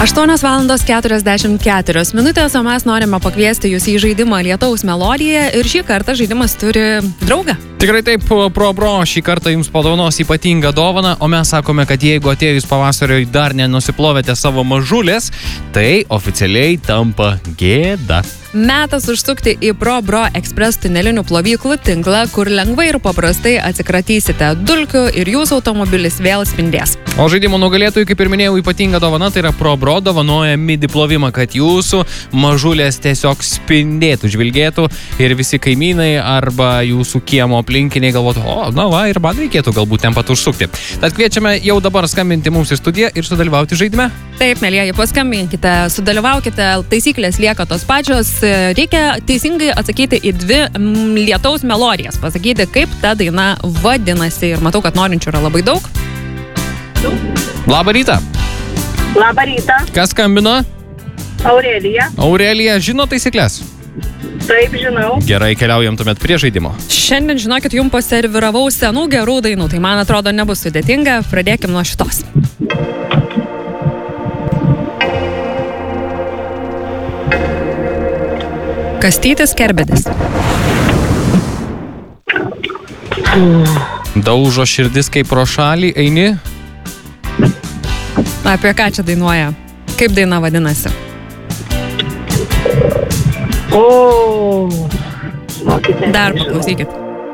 8:44 minutės, o mes norime pakviesti jūs į žaidimą Lietaus melodija ir šį kartą žaidimas turi draugą. Tikrai taip, ProBro šį kartą jums padovanos ypatingą dovaną, o mes sakome, kad jeigu atėjus pavasariui dar nenusiplovėte savo mažulės, tai oficialiai tampa gėda. Metas užsukti į ProBro Express tunelinių plovyklų tinklą, kur lengvai ir paprastai atsikratysite dulkių ir jūsų automobilis vėl spindės. O žaidimo nugalėtojų, kaip ir minėjau, ypatinga dovana, tai yra ProBro dovanoja midi plovimą, kad jūsų mažulės tiesiog spindėtų, žvilgėtų ir visi kaimynai arba jūsų kiemo aplinkiniai galvotų, ir man reikėtų galbūt ten pat užsukti. Tad kviečiame jau dabar skambinti mums į studiją ir sudalyvauti žaidime. Taip, mielieji, paskambinkite, sudalyvaukite, taisyklės lieka tos pačios. Reikia teisingai atsakyti į 2 Lietaus melodijas, pasakyti, kaip ta daina vadinasi. Ir matau, kad norinčių yra labai daug. Labą rytą. Labą rytą. Kas skambino? Aurelija. Aurelija, žino taisyklės? Taip, žinau. Gerai, keliaujam tuomet prie žaidimo. Šiandien, žinokit, jums paserviravau senų gerų dainų, tai man atrodo nebus sudėtinga. Pradėkim nuo šitos. Kastytis Kerbedis. Daužo širdis, kaip pro šalį eini. Apie ką čia dainuoja? Kaip daina vadinasi? Dar paklausykit.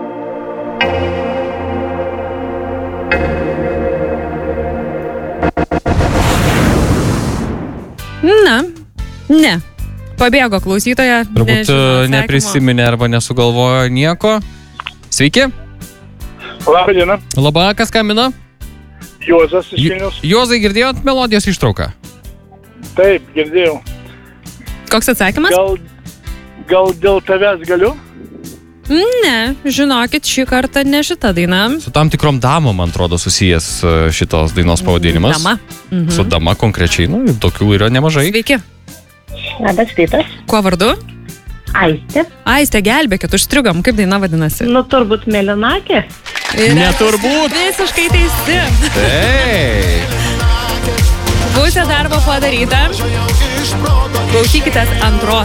Ne. Pabėgo klausytoja. Turbūt neprisiminė arba nesugalvojo nieko. Sveiki. Labą dieną. Labą, kas skambino? Juozas iš Vilniaus. Juozai, girdėjot melodijos ištrauką? Taip, girdėjau. Koks atsakymas? Gal dėl tavęs galiu? Ne, žinokit, šį kartą ne šitą dainą. Su tam tikrom damom, man atrodo, susijęs šitos dainos pavadinimas. Dama. Su dama konkrečiai, tokių yra nemažai. Sveiki. Labas rytas. Kuo vardu? Aistė. Aistė, gelbėkit, užstrigom. Kaip daina vadinasi? Turbūt Mėlynakė. Neturbūt. Visiškai teisi. Taip. Pusė darbo padaryta. Klausykitės antros